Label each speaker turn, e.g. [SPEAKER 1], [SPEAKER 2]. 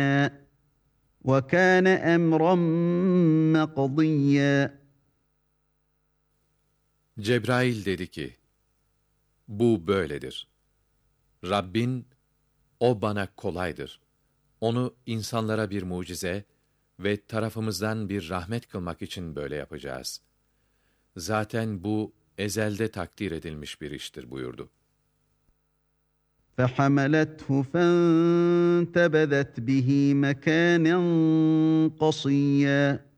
[SPEAKER 1] وَكَانَ أَمْرًا مَقْضِيًّا.
[SPEAKER 2] Cebrail dedi ki, bu böyledir. Rabbin, o bana kolaydır. Onu insanlara bir mucize ve tarafımızdan bir rahmet kılmak için böyle yapacağız. Zaten bu ezelde takdir edilmiş bir iştir buyurdu.
[SPEAKER 1] فَحَمَلَتْهُ فَانْتَبَذَتْ بِهِ مَكَانًا قَصِيًّا.